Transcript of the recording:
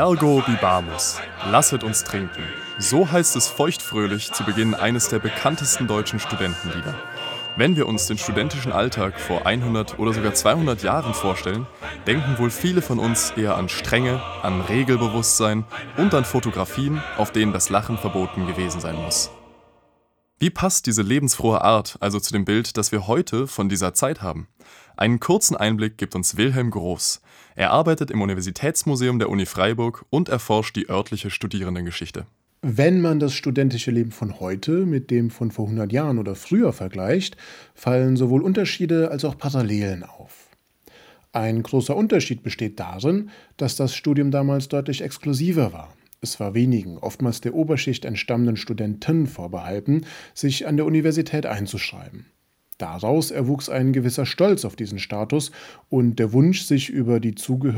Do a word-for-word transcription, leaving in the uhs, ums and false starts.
Ergo bibamus, lasset uns trinken. So heißt es feuchtfröhlich zu Beginn eines der bekanntesten deutschen Studentenlieder. Wenn wir uns den studentischen Alltag vor hundert oder sogar zweihundert Jahren vorstellen, denken wohl viele von uns eher an Strenge, an Regelbewusstsein und an Fotografien, auf denen das Lachen verboten gewesen sein muss. Wie passt diese lebensfrohe Art also zu dem Bild, das wir heute von dieser Zeit haben? Einen kurzen Einblick gibt uns Wilhelm Groß. Er arbeitet im Universitätsmuseum der Uni Freiburg und erforscht die örtliche Studierendengeschichte. Wenn man das studentische Leben von heute mit dem von vor hundert Jahren oder früher vergleicht, fallen sowohl Unterschiede als auch Parallelen auf. Ein großer Unterschied besteht darin, dass das Studium damals deutlich exklusiver war. Es war wenigen, oftmals der Oberschicht entstammenden Studenten vorbehalten, sich an der Universität einzuschreiben. Daraus erwuchs ein gewisser Stolz auf diesen Status und der Wunsch, sich über die Zugehörigkeit